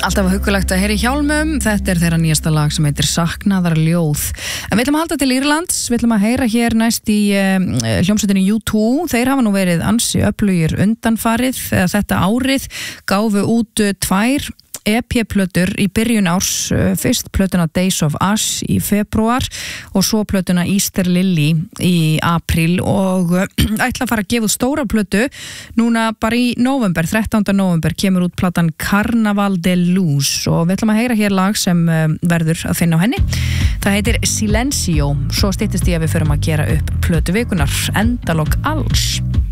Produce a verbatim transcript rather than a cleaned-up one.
Alltaf huggulegt að heyra í Hjálmum. Þetta er þeirra nýjasta lag sem heitir Saknaðarljóð. En við ætlum að halda til Írlands. Við ætlum að heyra hér næst í um, hljómsveitinni U two. Þeir hafa nú verið ansi öflugir undanfarið. Þetta árið gáfu út uh, tvær E P-plötur í byrjun árs, fyrst plötuna Days of Ash í februar og svo plötuna Easter Lily í apríl og ætla að fara að gefa út stóra plötu núna bara í november, þrettánda november kemur út platan Carnaval de Luz og við ætlum að heyra hér lag sem verður að finna á henni. Það heitir Silencio, svo styttist í að við förum að gera upp plötu vikunar, Endalok alls.